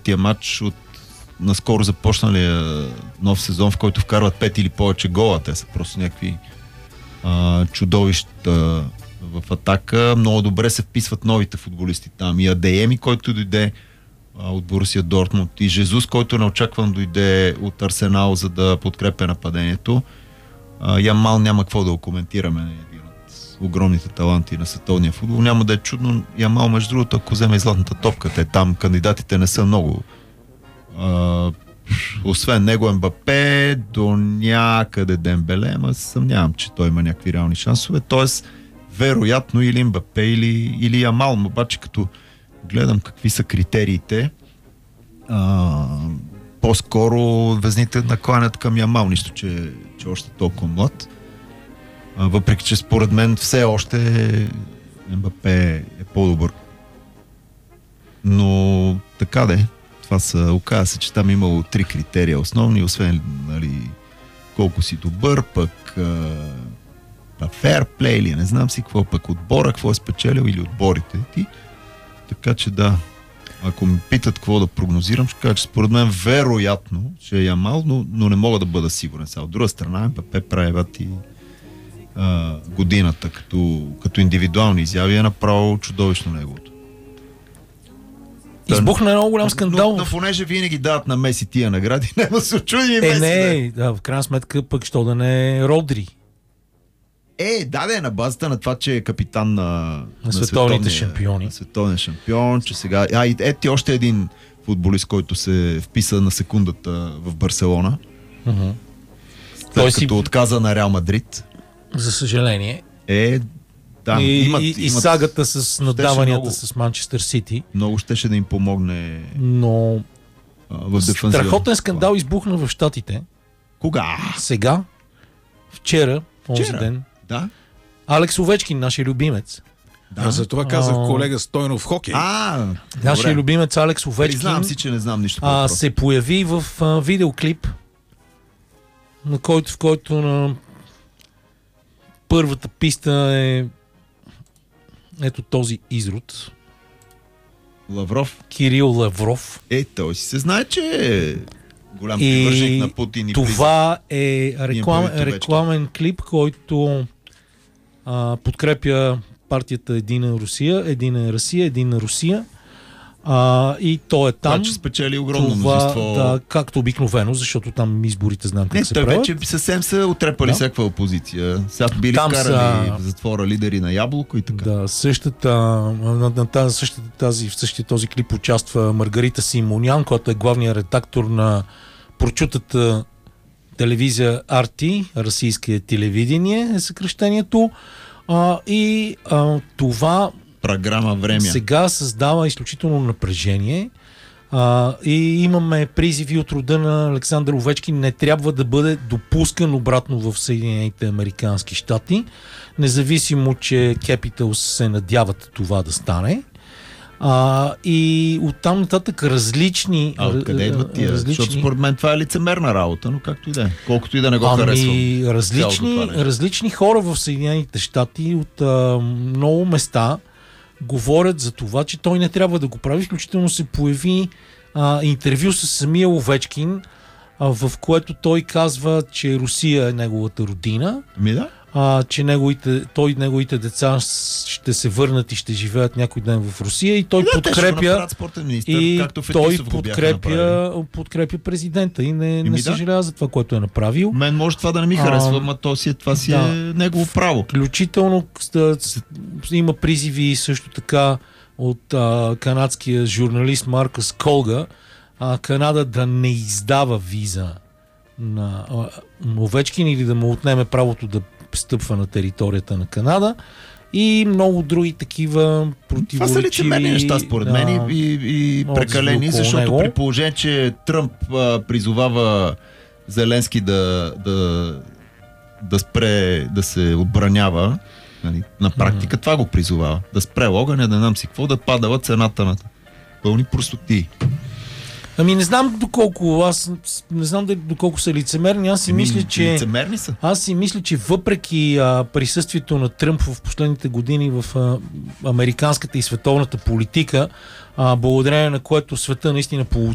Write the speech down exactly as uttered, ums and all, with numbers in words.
третия матч от наскоро започналия нов сезон, в който вкарват пет или повече гола. Те са просто някакви а, чудовища в атака. Много добре се вписват новите футболисти там. И Адееми, който дойде а, от Борусия Дортмунд, и Жезус, който неочаквано дойде от Арсенал, за да подкрепя нападението. А, Ямал няма какво да го коментираме. Един от огромните таланти на световния футбол. Няма да е чудно. Ямал, между другото, ако вземе и златната топка, те там кандидатите не са много. А, освен него Мбапе, до някъде Дембеле, ама съмнявам, че той има някакви реални шансове. Тоест, вероятно или Мбапе, или, или Ямал. Обаче, като гледам какви са критериите, а, по-скоро везните накланят към Ямал, нищо, че, че още толкова млад. А, въпреки, че според мен все още Мбапе е по-добър. Но така де. Това са, оказа се, че там имало три критерия основни, освен, нали, колко си добър, пък фейр плей или не знам си какво, пък отбора, какво е спечелил или отборите ти. Така че да, ако ме питат какво да прогнозирам, ще кажа, че според мен вероятно ще е Ямал, но, но не мога да бъда сигурен. Сега от друга страна, Мбапе прави бати а, годината като, като индивидуални изяви е направо чудовищно неговото. Избухна много голям скандал. Но, но понеже винаги дават на Меси тия награди, няма да се очуди е, Меси. Не, да, в крайна сметка пък що да не е Родри. Е, да, да е на базата на това, че е капитан на, на, на световните шампиони. На световния шампион, че сега... А, и ети още един футболист, който се вписа на секундата в Барселона. Uh-huh. След той като си... отказа на Реал Мадрид. За съжаление. Е, да, и, имат, и, имат, и сагата с надаванията много, с Манчестър Сити. Много щеше да им помогне. Но а, в дефанзива. Страхотен скандал избухна в Щатите. Кога? Сега. Вчера, този ден. Да. Алекс Овечкин, нашия любимец. Да, а за това казах колега Стойнов в хокей. А, нашия любимец Алекс Овечкин. Признавам си, че не знам нищо по а, се появи в а, видеоклип, на който, в който на първата писта е ето този изрод. Лавров. Кирил Лавров. Е, той си се знае, че е голям привърженик на Путин. И това е реклам, рекламен клип, който а, подкрепя партията Едина Русия, Едина Русия, Едина Русия. А, и той е там. Това, че спечели огромно това, множество. Да, както обикновено, защото там изборите знам как не, се той правят. вече съвсем са отрепали да. Всякаква опозиция. Сега били там вкарали са... в затвора лидери на Яблоко и така. Да, същата, на, на тази, същата, тази, в същия този клип участва Маргарита Симонян, която е главният редактор на прочутата телевизия Ар Ти, Российское телевидение е съкръщението. А, и а, това програма Време сега създава изключително напрежение. А, и имаме призиви от рода на Александър Овечкин: не трябва да бъде допускан обратно в Съединените американски щати, независимо, че Capitals се надяват това да стане. А, и оттам нататък различни... А откъде идват тия? Различни... Защото според мен това е лицемерна работа, но както и да е. Колкото и да не го ами, харесвам. Различни, различни хора в Съединените щати от а, много места говорят за това, че той не трябва да го прави. Включително се появи а, интервю с самия Овечкин, а, в което той казва, че Русия е неговата родина. Ми да. А, че неговите, той и неговите деца ще се върнат и ще живеят някой ден в Русия и той да, подкрепя министър, и той подкрепя, подкрепя президента и не, не съжалява да. за това, което е направил. Мен може това да не ми харесва, но то си, това си да. е негово право. Включително има призиви също така от а, канадския журналист Маркъс Колга, а, Канада да не издава виза на а, Овечкин или да му отнеме правото да стъпва на територията на Канада и много други такива противоречиви... Това са лицемерни неща според мен да, и, и прекалени, защото него. При положение, че Тръмп а, призовава Зеленски да, да, да спре да се отбранява, нали, на практика mm-hmm. това го призовава. Да спре огъня, да нам си какво, да падала цената на пълни простоти. Ами не знам доколко, аз не знам доколко са лицемерни, аз си Еми, мисля, че лицемерни са. Аз си мисля, че въпреки а, присъствието на Тръмп в последните години в а, американската и световната политика, а, благодарение на което света наистина получи